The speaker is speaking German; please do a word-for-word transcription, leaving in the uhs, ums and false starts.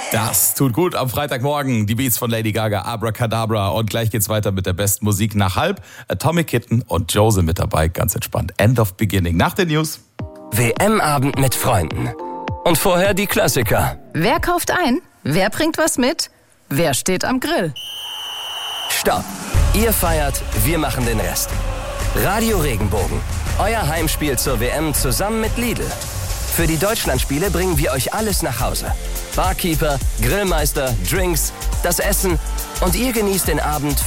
Das tut gut am Freitagmorgen. Die Beats von Lady Gaga, Abracadabra. Und gleich geht's weiter mit der besten Musik nach halb. Atomic Kitten und Jose mit dabei. Ganz entspannt. End of Beginning. Nach den News. W M-Abend mit Freunden. Und vorher die Klassiker. Wer kauft ein? Wer bringt was mit? Wer steht am Grill? Stopp. Ihr feiert, wir machen den Rest. Radio Regenbogen. Euer Heimspiel zur W M zusammen mit Lidl. Für die Deutschlandspiele bringen wir euch alles nach Hause. Barkeeper, Grillmeister, Drinks, das Essen und ihr genießt den Abend